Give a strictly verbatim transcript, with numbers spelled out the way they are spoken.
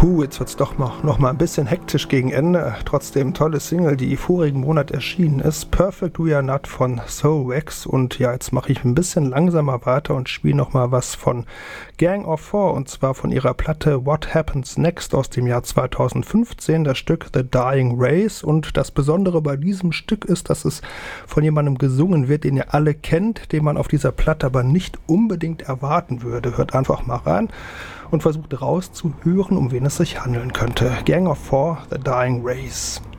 Puh, jetzt wird's doch noch, noch mal ein bisschen hektisch gegen Ende. Trotzdem tolle Single, die vorigen Monat erschienen ist. Perfect We Are Not von So Wax. Und ja, jetzt mache ich ein bisschen langsamer weiter und spiele noch mal was von Gang of Four. Und zwar von ihrer Platte What Happens Next aus dem Jahr zweitausendfünfzehn. Das Stück The Dying Race. Und das Besondere bei diesem Stück ist, dass es von jemandem gesungen wird, den ihr alle kennt, den man auf dieser Platte aber nicht unbedingt erwarten würde. Hört einfach mal rein und versucht rauszuhören, um wen es sich handeln könnte. Gang of Four, The Dying Race.